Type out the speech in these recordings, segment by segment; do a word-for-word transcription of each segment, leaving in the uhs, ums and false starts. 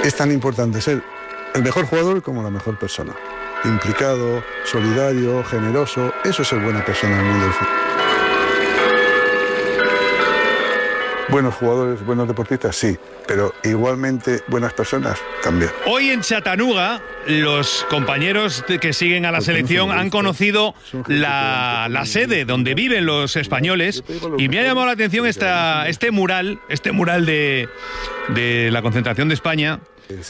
es tan importante ser el mejor jugador como la mejor persona. Implicado, solidario, generoso, eso es ser buena persona en el mundo del fútbol. Buenos jugadores, buenos deportistas, sí, pero igualmente buenas personas también. Hoy en Chattanooga, los compañeros que siguen a la selección han conocido la, la sede donde viven los españoles, y me ha llamado la atención esta, este mural, este mural de, de la concentración de España.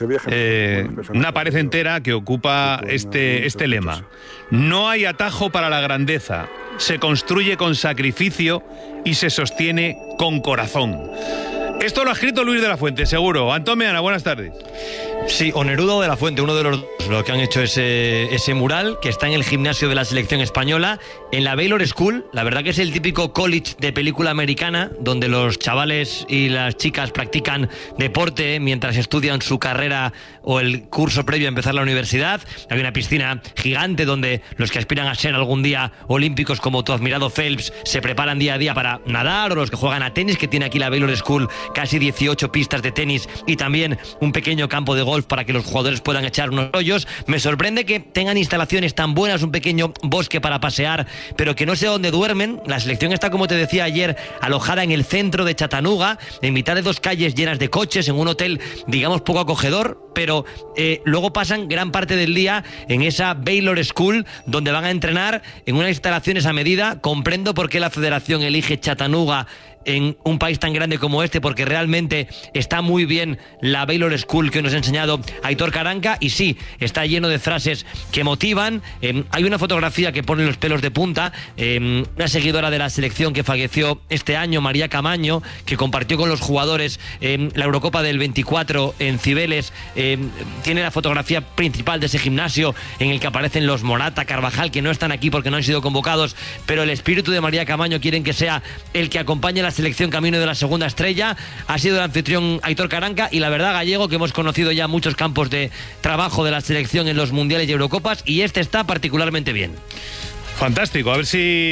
Eh, una pared entera que ocupa este, este lema: no hay atajo para la grandeza, se construye con sacrificio y se sostiene con corazón. Esto lo ha escrito Luis de la Fuente, seguro. Antón Meana, buenas tardes. Sí, o Neruda o de la Fuente, uno de los dos, los que han hecho ese, ese mural, que está en el gimnasio de la selección española, en la Baylor School. La verdad que es el típico college de película americana, donde los chavales y las chicas practican deporte mientras estudian su carrera o el curso previo a empezar la universidad. Hay una piscina gigante donde los que aspiran a ser algún día olímpicos, como tu admirado Phelps, se preparan día a día para nadar, o los que juegan a tenis, que tiene aquí la Baylor School casi dieciocho pistas de tenis y también un pequeño campo de golf para que los jugadores puedan echar unos rollos. Me sorprende que tengan instalaciones tan buenas, un pequeño bosque para pasear, pero que no sé dónde duermen. La selección está, como te decía ayer, alojada en el centro de Chattanooga, en mitad de dos calles llenas de coches, en un hotel, digamos, poco acogedor, pero eh, luego pasan gran parte del día en esa Baylor School, donde van a entrenar en unas instalaciones a medida. Comprendo por qué la federación elige Chattanooga en un país tan grande como este, porque realmente está muy bien la Baylor School que nos ha enseñado Aitor Karanka, y sí, está lleno de frases que motivan. Eh, hay una fotografía que pone los pelos de punta, eh, una seguidora de la selección que falleció este año, María Camaño, que compartió con los jugadores eh, la Eurocopa del veinticuatro en Cibeles. Eh, tiene la fotografía principal de ese gimnasio en el que aparecen los Morata, Carvajal, que no están aquí porque no han sido convocados, pero el espíritu de María Camaño quieren que sea el que acompañe a la selección camino de la segunda estrella. Ha sido el anfitrión Aitor Karanka, y la verdad, Gallego, que hemos conocido ya muchos campos de trabajo de la selección en los mundiales y Eurocopas, y este está particularmente bien. Fantástico, a ver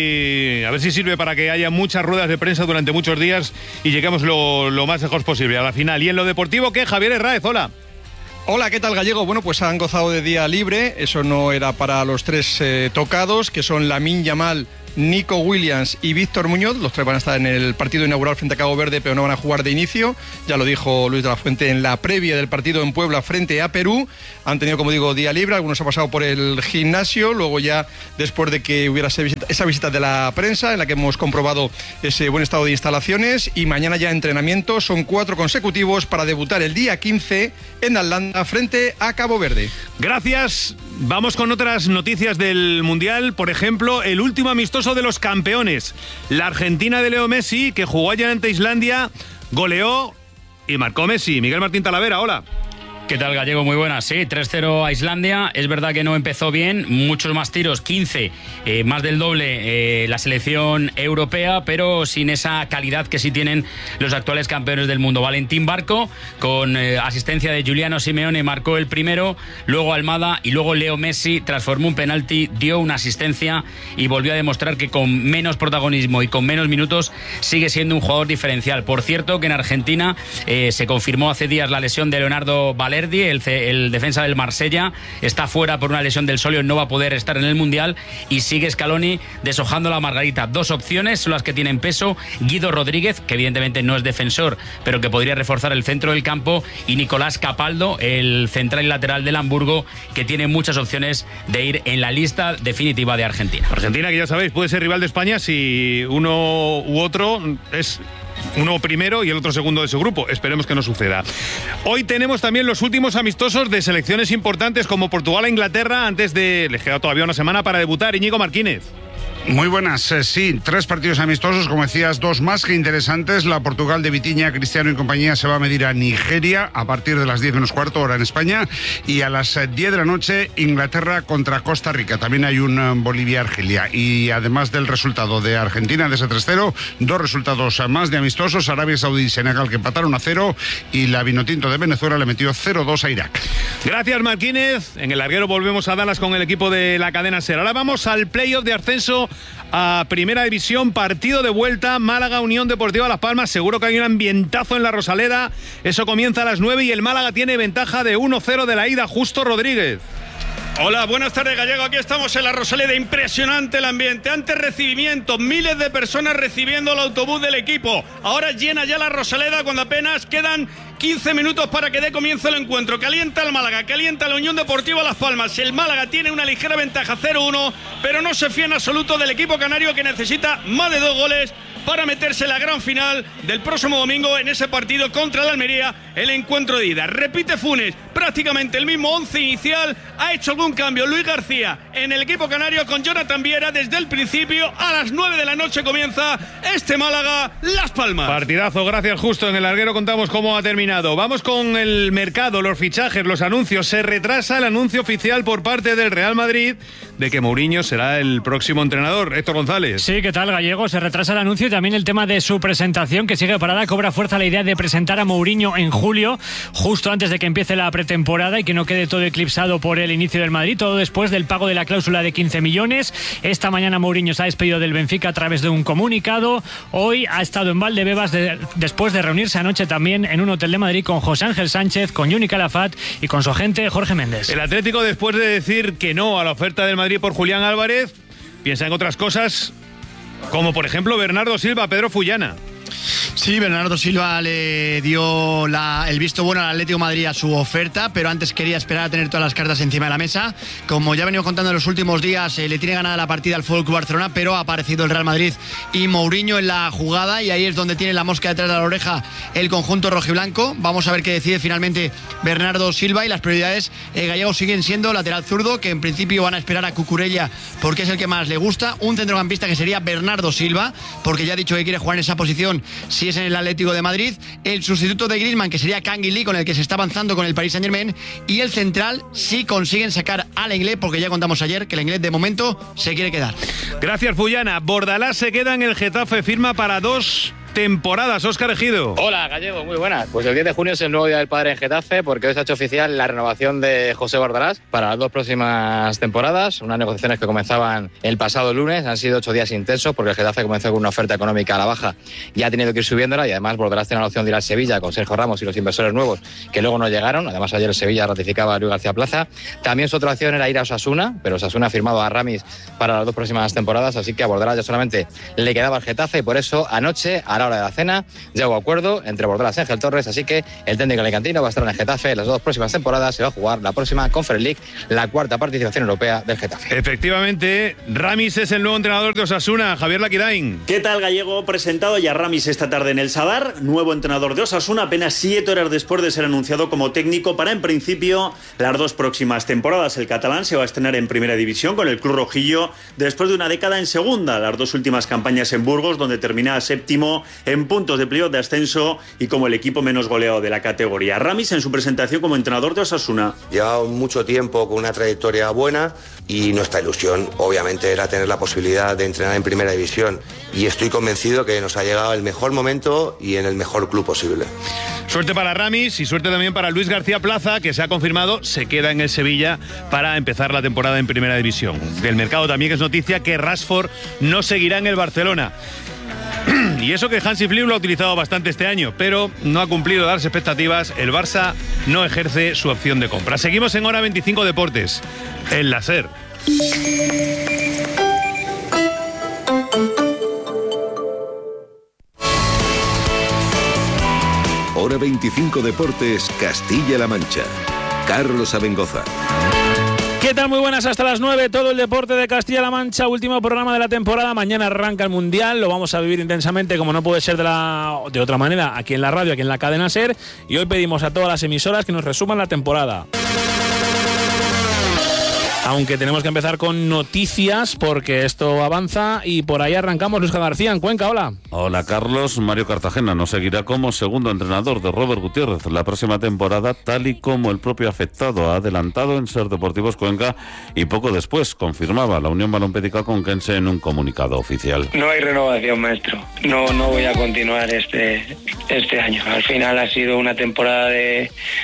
si a ver si sirve para que haya muchas ruedas de prensa durante muchos días y lleguemos lo, lo más lejos posible a la final. Y en lo deportivo, ¿qué? Javier Herráez, hola. Hola, ¿qué tal, Gallego? Bueno, pues han gozado de día libre. Eso no era para los tres eh, tocados, que son Lamine Yamal, Nico Williams y Víctor Muñoz. Los tres van a estar en el partido inaugural frente a Cabo Verde, pero no van a jugar de inicio. Ya lo dijo Luis de la Fuente en la previa del partido en Puebla frente a Perú. Han tenido, como digo, día libre. Algunos han pasado por el gimnasio. Luego, ya después de que hubiera esa visita de la prensa, en la que hemos comprobado ese buen estado de instalaciones, y mañana ya entrenamiento. Son cuatro consecutivos para debutar el día quince en Atlanta frente a Cabo Verde. Gracias. Vamos con otras noticias del Mundial. Por ejemplo, el último amistoso de los campeones. La Argentina de Leo Messi, que jugó ayer ante Islandia, goleó y marcó Messi. Miguel Martín Talavera, hola. ¿Qué tal, Gallego? Muy buenas. Sí, tres cero a Islandia. Es verdad que no empezó bien, muchos más tiros, quince, eh, más del doble eh, la selección europea, pero sin esa calidad que sí tienen los actuales campeones del mundo. Valentín Barco, con eh, asistencia de Giuliano Simeone, marcó el primero, luego Almada, y luego Leo Messi transformó un penalti, dio una asistencia y volvió a demostrar que con menos protagonismo y con menos minutos sigue siendo un jugador diferencial. Por cierto, que en Argentina eh, se confirmó hace días la lesión de Leonardo Valerdi. El, el defensa del Marsella está fuera por una lesión del sóleo, no va a poder estar en el Mundial, y sigue Scaloni deshojando la margarita. Dos opciones son las que tienen peso: Guido Rodríguez, que evidentemente no es defensor, pero que podría reforzar el centro del campo, y Nicolás Capaldo, el central y lateral del Hamburgo, que tiene muchas opciones de ir en la lista definitiva de Argentina. Argentina, que ya sabéis, puede ser rival de España si uno u otro es uno primero y el otro segundo de su grupo. Esperemos que no suceda. Hoy tenemos también los últimos amistosos de selecciones importantes como Portugal e Inglaterra, antes de... les queda todavía una semana para debutar. Íñigo Marquínez. Muy buenas, eh, sí, tres partidos amistosos, como decías, dos más que interesantes. La Portugal de Vitiña, Cristiano y compañía se va a medir a Nigeria a partir de las diez menos cuarto, hora en España, y a las diez de la noche Inglaterra contra Costa Rica. También hay un um, Bolivia-Argelia, y además del resultado de Argentina de ese tres cero, dos resultados más de amistosos: Arabia Saudí y Senegal, que empataron a cero, y la Vinotinto de Venezuela le metió cero dos a Irak. Gracias, Martínez. En el larguero volvemos a Dallas con el equipo de la cadena SER. Ahora vamos al playoff de ascenso a Primera División, partido de vuelta, Málaga Unión Deportiva Las Palmas. Seguro que hay un ambientazo en la Rosaleda. Eso comienza a las nueve y el Málaga tiene ventaja de uno cero de la ida. Justo Rodríguez. Hola, buenas tardes, Gallego. Aquí estamos en la Rosaleda. Impresionante el ambiente. Antes recibimiento, miles de personas recibiendo el autobús del equipo. Ahora llena ya la Rosaleda cuando apenas quedan quince minutos para que dé comienzo el encuentro. Calienta el Málaga, calienta la Unión Deportiva Las Palmas. El Málaga tiene una ligera ventaja cero uno, pero no se fía en absoluto del equipo canario, que necesita más de dos goles para meterse en la gran final del próximo domingo en ese partido contra el Almería, el encuentro de ida. Repite Funes, prácticamente el mismo once inicial. Ha hecho algún cambio Luis García en el equipo canario con Jonathan Viera desde el principio. A las nueve de la noche comienza este Málaga Las Palmas. Partidazo, gracias. Justo en el larguero contamos cómo ha terminado. Vamos con el mercado, los fichajes, los anuncios. Se retrasa el anuncio oficial por parte del Real Madrid de que Mourinho será el próximo entrenador. Héctor González. Sí, ¿qué tal, Gallego? Se retrasa el anuncio y también el tema de su presentación, que sigue parada. Cobra fuerza la idea de presentar a Mourinho en julio, justo antes de que empiece la pretemporada y que no quede todo eclipsado por el inicio del Madrid, todo después del pago de la cláusula de quince millones. Esta mañana Mourinho se ha despedido del Benfica a través de un comunicado. Hoy ha estado en Valdebebas de, después de reunirse anoche también en un hotel de Madrid con José Ángel Sánchez, con Juni Calafat y con su agente Jorge Méndez. El Atlético, después de decir que no a la oferta del Madrid por Julián Álvarez, piensa en otras cosas, como por ejemplo Bernardo Silva a Pedro Fullana. Sí, Bernardo Silva le dio la, el visto bueno al Atlético de Madrid a su oferta, pero antes quería esperar a tener todas las cartas encima de la mesa. Como ya he venido contando en los últimos días, eh, le tiene ganada la partida al F C Barcelona, pero ha aparecido el Real Madrid y Mourinho en la jugada, y ahí es donde tiene la mosca detrás de la oreja el conjunto rojiblanco. Vamos a ver qué decide finalmente Bernardo Silva, y las prioridades eh, gallegos siguen siendo lateral zurdo, que en principio van a esperar a Cucurella porque es el que más le gusta, un centrocampista que sería Bernardo Silva, porque ya ha dicho que quiere jugar en esa posición si es en el Atlético de Madrid, el sustituto de Griezmann, que sería Canguilí, con el que se está avanzando con el Paris Saint-Germain, y el central si consiguen sacar al Inglés, porque ya contamos ayer que el Inglés de momento se quiere quedar. Gracias, Fullana. Bordalás se queda en el Getafe, firma para dos temporadas. Óscar Ejido. Hola, Gallego, muy buenas. Pues el diez de junio es el nuevo Día del Padre en Getafe, porque hoy se ha hecho oficial la renovación de José Bordalás para las dos próximas temporadas. Unas negociaciones que comenzaban el pasado lunes. Han sido ocho días intensos, porque el Getafe comenzó con una oferta económica a la baja y ha tenido que ir subiéndola, y además Bordalás tiene la opción de ir al Sevilla con Sergio Ramos y los inversores nuevos que luego no llegaron. Además, ayer el Sevilla ratificaba a Luis García Plaza. También su otra opción era ir a Osasuna, pero Osasuna ha firmado a Ramis para las dos próximas temporadas, así que a Bordalás ya solamente le quedaba el Getafe, y por eso anoche, a la hora de la cena, ya hubo acuerdo entre Bordalás y Ángel Torres, así que el técnico alicantino va a estar en el Getafe las dos próximas temporadas. Se va a jugar la próxima Conference League, la cuarta participación europea del Getafe. Efectivamente, Ramis es el nuevo entrenador de Osasuna. Javier Laquirain. ¿Qué tal, Gallego? Presentado ya Ramis esta tarde en el Sadar, nuevo entrenador de Osasuna, apenas siete horas después de ser anunciado como técnico para, en principio, las dos próximas temporadas. El catalán se va a estrenar en Primera División con el club rojillo después de una década en Segunda, las dos últimas campañas en Burgos, donde termina séptimo en puntos de playoff de ascenso y como el equipo menos goleado de la categoría. Ramis, en su presentación como entrenador de Osasuna. Lleva mucho tiempo con una trayectoria buena, y nuestra ilusión obviamente era tener la posibilidad de entrenar en Primera División, y estoy convencido que nos ha llegado el mejor momento y en el mejor club posible. Suerte para Ramis y suerte también para Luis García Plaza, que se ha confirmado, se queda en el Sevilla para empezar la temporada en Primera División. Del mercado también es noticia que Rashford no seguirá en el Barcelona. Y eso que Hansi Flick lo ha utilizado bastante este año, pero no ha cumplido las expectativas. El Barça no ejerce su opción de compra. Seguimos en Hora veinticinco Deportes, en la SER. Hora veinticinco Deportes, Castilla-La Mancha. Carlos Abengoza. ¿Qué tal? Muy buenas, hasta las nueve, todo el deporte de Castilla-La Mancha, último programa de la temporada. Mañana arranca el Mundial, lo vamos a vivir intensamente, como no puede ser de, la, de otra manera, aquí en la radio, aquí en la cadena SER. Y hoy pedimos a todas las emisoras que nos resuman la temporada. Aunque tenemos que empezar con noticias porque esto avanza y por ahí arrancamos. Luis García en Cuenca, hola. Hola Carlos, Mario Cartagena no seguirá como segundo entrenador de Robert Gutiérrez la próxima temporada, tal y como el propio afectado ha adelantado en Ser Deportivos Cuenca, y poco después confirmaba la Unión Balompédica Conquense en un comunicado oficial. No hay renovación, maestro. No, no voy a continuar este, este año. Al final ha sido una temporada de...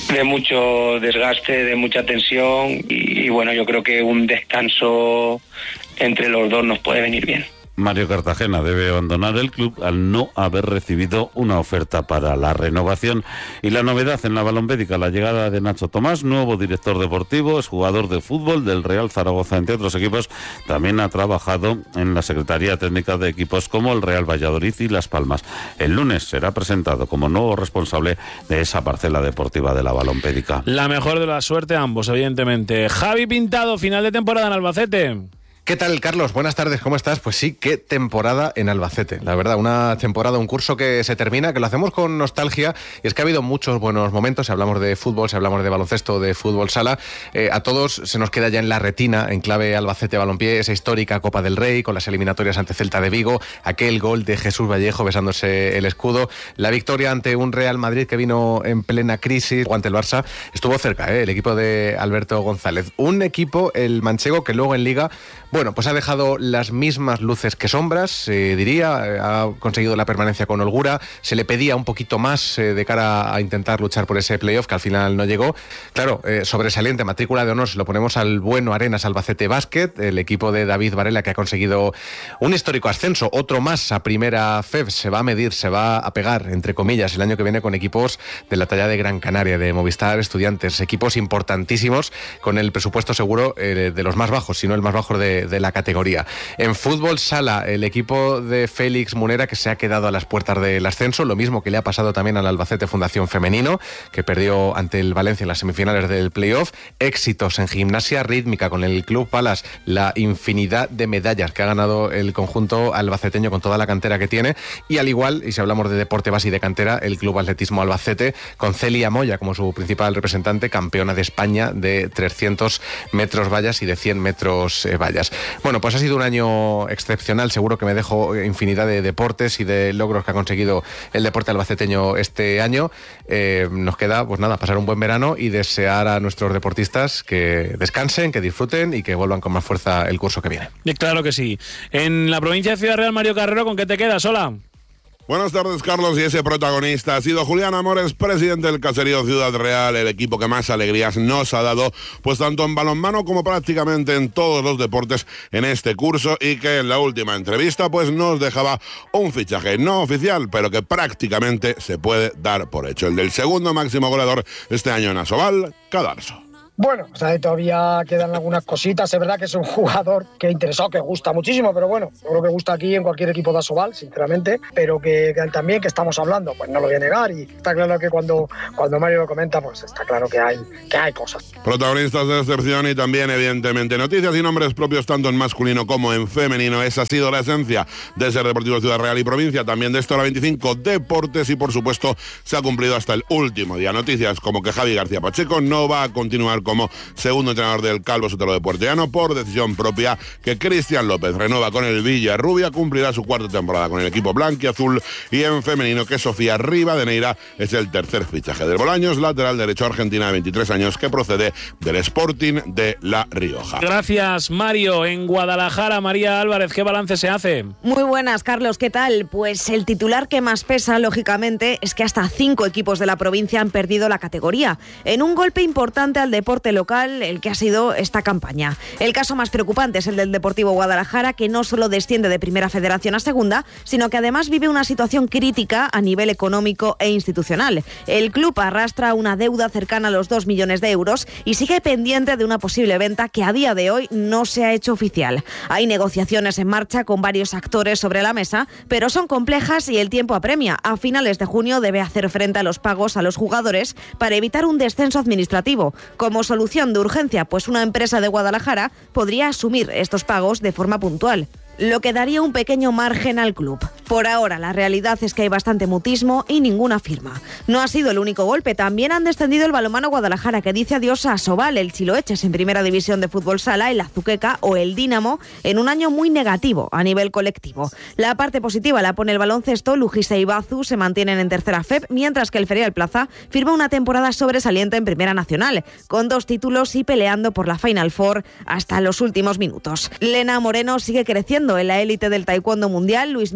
de mucho desgaste, de mucha tensión y, y bueno, yo creo que un descanso entre los dos nos puede venir bien. Mario Cartagena debe abandonar el club al no haber recibido una oferta para la renovación. Y la novedad en la balompédica, la llegada de Nacho Tomás, nuevo director deportivo, es jugador de fútbol del Real Zaragoza, entre otros equipos. También ha trabajado en la Secretaría Técnica de equipos como el Real Valladolid y Las Palmas. El lunes será presentado como nuevo responsable de esa parcela deportiva de la balompédica. La mejor de la suerte a ambos, evidentemente. Javi Pintado, final de temporada en Albacete. ¿Qué tal, Carlos? Buenas tardes, ¿cómo estás? Pues sí, qué temporada en Albacete. La verdad, una temporada, un curso que se termina, que lo hacemos con nostalgia, y es que ha habido muchos buenos momentos. Si hablamos de fútbol, si hablamos de baloncesto, de fútbol sala, eh, a todos se nos queda ya en la retina, en clave Albacete Balompié, esa histórica Copa del Rey, con las eliminatorias ante Celta de Vigo, aquel gol de Jesús Vallejo besándose el escudo, la victoria ante un Real Madrid que vino en plena crisis, o ante el Barça, estuvo cerca, ¿eh? El equipo de Alberto González. Un equipo, el manchego, que luego en Liga, bueno, pues ha dejado las mismas luces que sombras, eh, diría, eh, ha conseguido la permanencia con holgura, se le pedía un poquito más eh, de cara a intentar luchar por ese playoff que al final no llegó. Claro, eh, sobresaliente, matrícula de honor, se lo ponemos al bueno Arenas Albacete Basket, el equipo de David Varela, que ha conseguido un histórico ascenso, otro más a primera F E B, se va a medir, se va a pegar, entre comillas, el año que viene con equipos de la talla de Gran Canaria, de Movistar Estudiantes, equipos importantísimos, con el presupuesto seguro eh, de los más bajos, si no el más bajo de, de la categoría. En fútbol sala, el equipo de Félix Munera, que se ha quedado a las puertas del ascenso, lo mismo que le ha pasado también al Albacete Fundación Femenino, que perdió ante el Valencia en las semifinales del playoff. Éxitos en gimnasia rítmica con el Club Palas, la infinidad de medallas que ha ganado el conjunto albaceteño con toda la cantera que tiene, y al igual, y si hablamos de deporte base y de cantera, el Club Atletismo Albacete, con Celia Moya como su principal representante, campeona de España de trescientos metros vallas y de cien metros eh, vallas. Bueno, pues ha sido un año excepcional, seguro que me dejo infinidad de deportes y de logros que ha conseguido el deporte albaceteño este año. Eh, nos queda, pues nada, pasar un buen verano y desear a nuestros deportistas que descansen, que disfruten y que vuelvan con más fuerza el curso que viene. Y claro que sí. En la provincia de Ciudad Real, Mario Carrero, ¿con qué te quedas? Hola. Buenas tardes, Carlos, y ese protagonista ha sido Julián Amores, presidente del Caserío Ciudad Real, el equipo que más alegrías nos ha dado, pues tanto en balonmano como prácticamente en todos los deportes en este curso, y que en la última entrevista pues nos dejaba un fichaje no oficial, pero que prácticamente se puede dar por hecho, el del segundo máximo goleador este año en Asobal, Cadarso. Bueno, o sea, todavía quedan algunas cositas. Es verdad que es un jugador que interesó, que gusta muchísimo, pero bueno, yo creo que gusta aquí en cualquier equipo de Asobal, sinceramente, pero que, que también que estamos hablando, pues no lo voy a negar, y está claro que cuando, cuando Mario lo comenta, pues está claro que hay, que hay cosas. Protagonistas de excepción y también, evidentemente, noticias y nombres propios tanto en masculino como en femenino. Esa ha sido la esencia de Ser Deportivo Ciudad Real y provincia, también de esto hora veinticinco Deportes, y por supuesto se ha cumplido hasta el último día. Noticias como que Javi García Pacheco no va a continuar como segundo entrenador del Calvo Sotelo de Puerto Llano por decisión propia, que Cristian López renueva con el Villarrubia, cumplirá su cuarta temporada con el equipo blanquiazul, y en femenino que Sofía Rivadeneira es el tercer fichaje del Bolaños, lateral derecho argentina de veintitrés años que procede del Sporting de La Rioja. Gracias, Mario. En Guadalajara, María Álvarez, ¿qué balance se hace? Muy buenas, Carlos, ¿qué tal? Pues el titular que más pesa, lógicamente, es que hasta cinco equipos de la provincia han perdido la categoría, en un golpe importante al deporte local, el que ha sido esta campaña. El caso más preocupante es el del Deportivo Guadalajara, que no solo desciende de Primera Federación a Segunda, sino que además vive una situación crítica a nivel económico e institucional. El club arrastra una deuda cercana a los dos millones de euros y sigue pendiente de una posible venta que a día de hoy no se ha hecho oficial. Hay negociaciones en marcha con varios actores sobre la mesa, pero son complejas y el tiempo apremia. A finales de junio debe hacer frente a los pagos a los jugadores para evitar un descenso administrativo. Como solución de urgencia, pues una empresa de Guadalajara podría asumir estos pagos de forma puntual, lo que daría un pequeño margen al club. Por ahora, la realidad es que hay bastante mutismo y ninguna firma. No ha sido el único golpe, también han descendido el balonmano Guadalajara, que dice adiós a Asobal, el Chiloeches en Primera División de Fútbol Sala, el Azuqueca o el Dínamo, en un año muy negativo a nivel colectivo. La parte positiva la pone el baloncesto. Lujisa y Bazu se mantienen en tercera F E B, mientras que el Ferial Plaza firma una temporada sobresaliente en Primera Nacional, con dos títulos y peleando por la Final Four hasta los últimos minutos. Lena Moreno sigue creciendo en la élite del taekwondo mundial. Luis Miguel López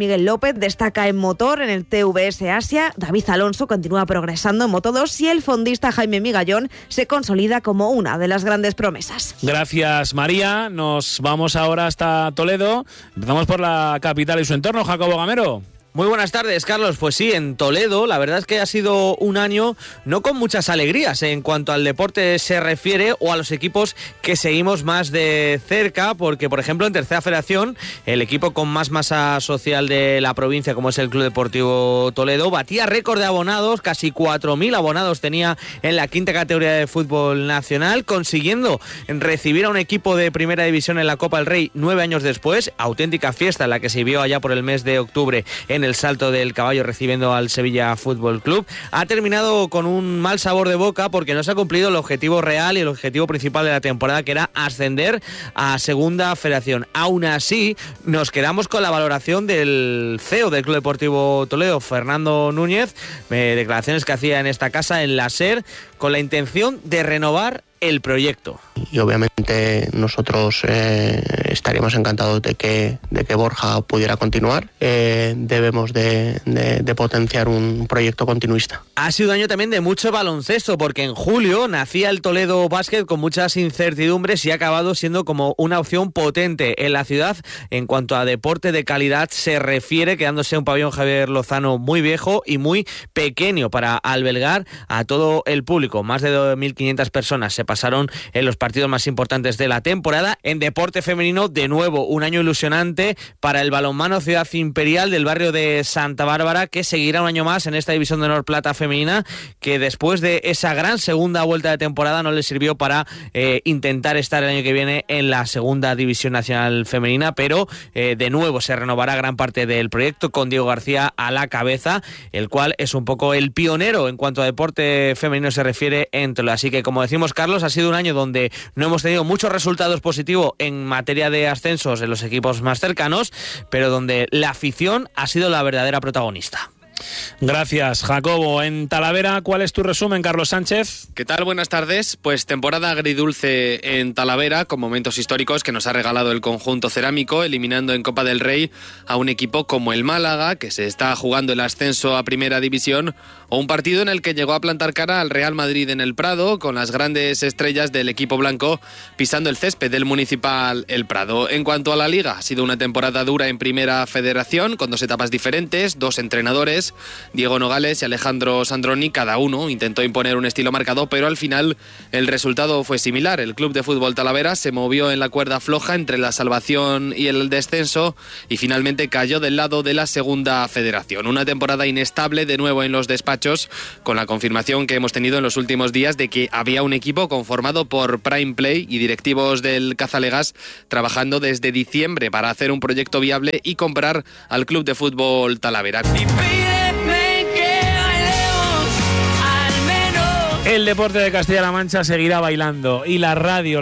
López destaca en motor en el T V S Asia, David Alonso continúa progresando en Moto dos y el fondista Jaime Migallón se consolida como una de las grandes promesas. Gracias, María. Nos vamos ahora hasta Toledo. Empezamos por la capital y su entorno. Jacobo Gamero. Muy buenas tardes, Carlos. Pues sí, en Toledo la verdad es que ha sido un año no con muchas alegrías en cuanto al deporte se refiere o a los equipos que seguimos más de cerca, porque por ejemplo en Tercera Federación el equipo con más masa social de la provincia, como es el Club Deportivo Toledo, batía récord de abonados, casi cuatro mil abonados tenía en la quinta categoría de fútbol nacional, consiguiendo recibir a un equipo de primera división en la Copa del Rey nueve años después, auténtica fiesta en la que se vio allá por el mes de octubre en el Salto del Caballo recibiendo al Sevilla Fútbol Club. Ha terminado con un mal sabor de boca porque no se ha cumplido el objetivo real y el objetivo principal de la temporada, que era ascender a Segunda Federación. Aún así, nos quedamos con la valoración del C E O del Club Deportivo Toledo, Fernando Núñez, eh, declaraciones que hacía en esta casa, en la SER, con la intención de renovar el proyecto. Y obviamente nosotros eh, estaríamos encantados de que, de que Borja pudiera continuar. Eh, debemos de, de, de potenciar un proyecto continuista. Ha sido un año también de mucho baloncesto, porque en julio nacía el Toledo Basket con muchas incertidumbres y ha acabado siendo como una opción potente en la ciudad en cuanto a deporte de calidad se refiere, quedándose un pabellón Javier Lozano muy viejo y muy pequeño para albergar a todo el público. Más de dos mil quinientas personas se pasaron en los partidos más importantes de la temporada. En deporte femenino, de nuevo, un año ilusionante para el balonmano Ciudad Imperial del barrio de Santa Bárbara, que seguirá un año más en esta división de honor plata femenina, que después de esa gran segunda vuelta de temporada no le sirvió para eh, intentar estar el año que viene en la segunda división nacional femenina, pero eh, de nuevo se renovará gran parte del proyecto con Diego García a la cabeza, el cual es un poco el pionero en cuanto a deporte femenino se refiere en Toledo. Así que, como decimos, Carlos, ha sido un año donde no hemos tenido muchos resultados positivos en materia de ascensos en los equipos más cercanos, pero donde la afición ha sido la verdadera protagonista. Gracias, Jacobo. En Talavera, ¿cuál es tu resumen, Carlos Sánchez? ¿Qué tal? Buenas tardes. Pues temporada agridulce en Talavera, con momentos históricos que nos ha regalado el conjunto cerámico, eliminando en Copa del Rey a un equipo como el Málaga, que se está jugando el ascenso a Primera División, o un partido en el que llegó a plantar cara al Real Madrid en el Prado, con las grandes estrellas del equipo blanco pisando el césped del Municipal El Prado. En cuanto a la Liga, ha sido una temporada dura en Primera Federación, con dos etapas diferentes, dos entrenadores, Diego Nogales y Alejandro Sandroni, cada uno intentó imponer un estilo marcado, pero al final el resultado fue similar. El Club de Fútbol Talavera se movió en la cuerda floja entre la salvación y el descenso y finalmente cayó del lado de la Segunda Federación. Una temporada inestable de nuevo en los despachos, con la confirmación que hemos tenido en los últimos días de que había un equipo conformado por Prime Play y directivos del Cazalegas trabajando desde diciembre para hacer un proyecto viable y comprar al Club de Fútbol Talavera. El deporte de Castilla-La Mancha seguirá bailando y la radio